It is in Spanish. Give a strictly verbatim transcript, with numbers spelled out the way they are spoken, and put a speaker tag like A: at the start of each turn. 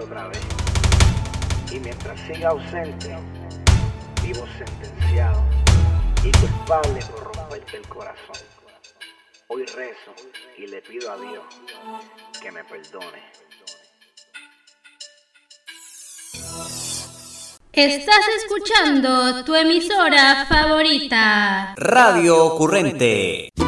A: otra vez. Y mientras siga ausente, vivo sentenciado y culpable por romperte el corazón. Hoy rezo y le pido a Dios que me perdone.
B: Estás escuchando tu emisora favorita,
C: Radio Ocurrente.